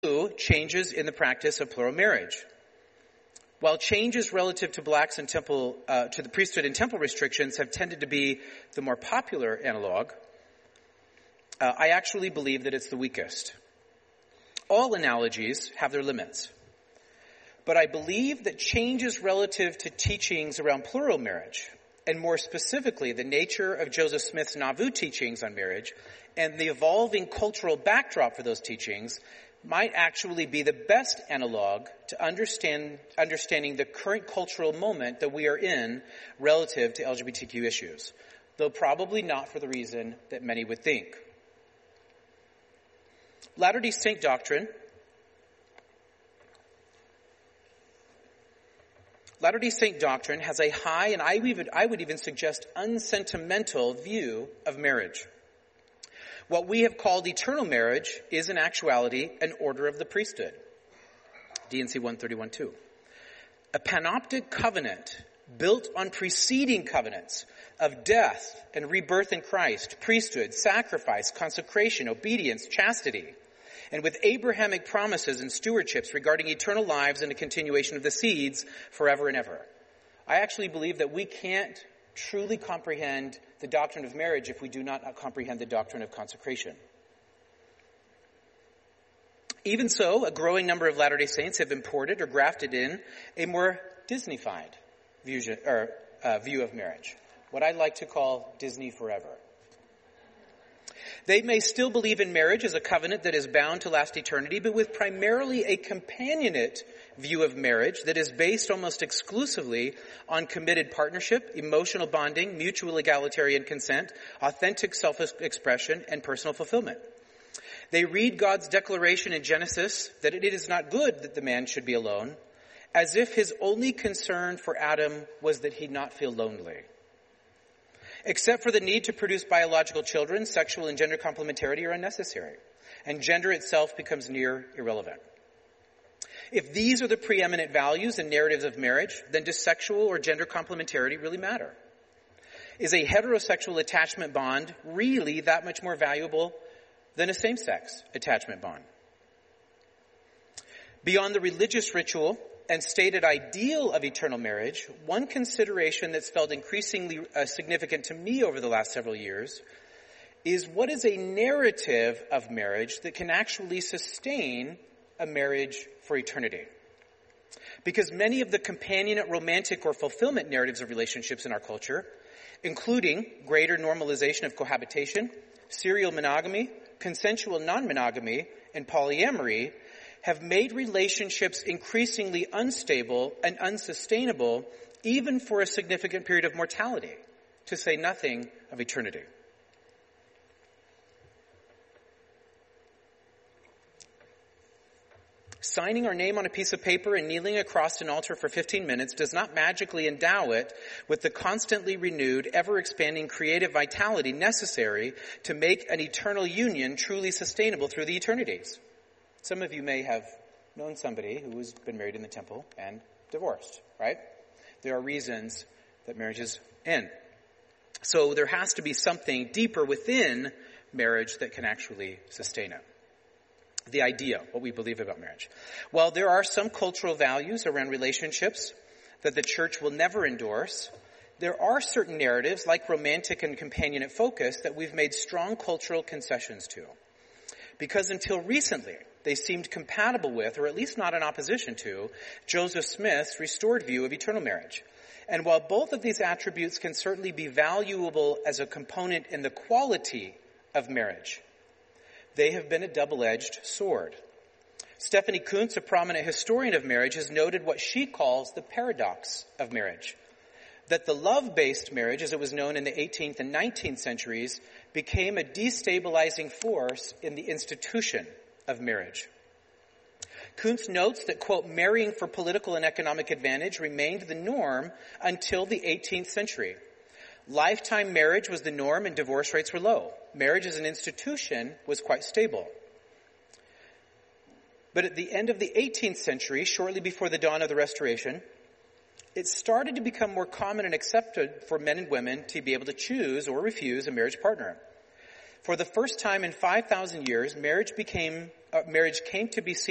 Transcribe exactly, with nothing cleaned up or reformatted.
changes in the practice of plural marriage. While changes relative to blacks and temple, uh, to the priesthood and temple restrictions have tended to be the more popular analog, uh, I actually believe that it's the weakest. All analogies have their limits. But I believe that changes relative to teachings around plural marriage, and more specifically the nature of Joseph Smith's Nauvoo teachings on marriage, and the evolving cultural backdrop for those teachings, might actually be the best analog to understand understanding the current cultural moment that we are in relative to L G B T Q issues, though probably not for the reason that many would think. Latter-day Saint doctrine Latter-day Saint doctrine has a high, and I would, I would even suggest unsentimental view of marriage. What we have called eternal marriage is in actuality an order of the priesthood. D and C one thirty-one two. A panoptic covenant built on preceding covenants of death and rebirth in Christ, priesthood, sacrifice, consecration, obedience, chastity, and with Abrahamic promises and stewardships regarding eternal lives and a continuation of the seeds forever and ever. I actually believe that we can't truly comprehend the doctrine of marriage if we do not comprehend the doctrine of consecration. Even so, a growing number of Latter-day Saints have imported or grafted in a more Disney-fied view, or, uh, view of marriage, what I like to call Disney forever. They may still believe in marriage as a covenant that is bound to last eternity, but with primarily a companionate view of marriage that is based almost exclusively on committed partnership, emotional bonding, mutual egalitarian consent, authentic self-expression, and personal fulfillment. They read God's declaration in Genesis that it is not good that the man should be alone, as if his only concern for Adam was that he not feel lonely. Except for the need to produce biological children, sexual and gender complementarity are unnecessary, and gender itself becomes near irrelevant. If these are the preeminent values and narratives of marriage, then does sexual or gender complementarity really matter? Is a heterosexual attachment bond really that much more valuable than a same-sex attachment bond? Beyond the religious ritual and stated ideal of eternal marriage, one consideration that's felt increasingly uh, significant to me over the last several years is what is a narrative of marriage that can actually sustain a marriage for eternity. Because many of the companionate, romantic, or fulfillment narratives of relationships in our culture, including greater normalization of cohabitation, serial monogamy, consensual non-monogamy, and polyamory, have made relationships increasingly unstable and unsustainable even for a significant period of mortality, to say nothing of eternity. Signing our name on a piece of paper and kneeling across an altar for fifteen minutes does not magically endow it with the constantly renewed, ever-expanding creative vitality necessary to make an eternal union truly sustainable through the eternities. Some of you may have known somebody who has been married in the temple and divorced, right? There are reasons that marriages end. So there has to be something deeper within marriage that can actually sustain it. The idea, what we believe about marriage. While there are some cultural values around relationships that the church will never endorse, there are certain narratives, like romantic and companionate focus, that we've made strong cultural concessions to. Because until recently, they seemed compatible with, or at least not in opposition to, Joseph Smith's restored view of eternal marriage. And while both of these attributes can certainly be valuable as a component in the quality of marriage, they have been a double-edged sword. Stephanie Kuntz, a prominent historian of marriage, has noted what she calls the paradox of marriage. That the love-based marriage, as it was known in the eighteenth and nineteenth centuries, became a destabilizing force in the institution of marriage. Kuntz notes that, quote, marrying for political and economic advantage remained the norm until the eighteenth century. Lifetime marriage was the norm and divorce rates were low. Marriage as an institution was quite stable. But at the end of the eighteenth century, shortly before the dawn of the Restoration, it started to become more common and accepted for men and women to be able to choose or refuse a marriage partner. For the first time in five thousand years, marriage became uh, marriage came to be seen